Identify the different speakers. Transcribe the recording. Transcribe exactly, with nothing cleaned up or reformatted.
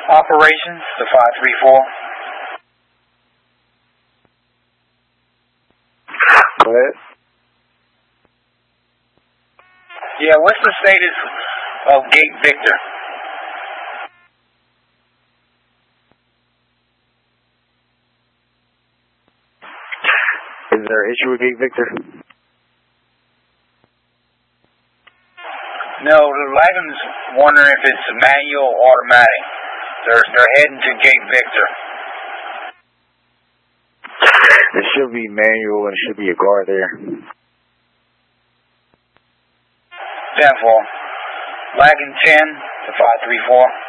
Speaker 1: Operations to five three four.
Speaker 2: Go ahead.
Speaker 1: Yeah, what's the status of Gate Victor?
Speaker 2: Is there an issue with Gate Victor?
Speaker 1: No, the Lagan's wondering if it's manual or automatic. They're, they're heading to Gate Victor.
Speaker 2: It should be manual and it should be a guard there.
Speaker 1: ten four. Lagan ten to five three four.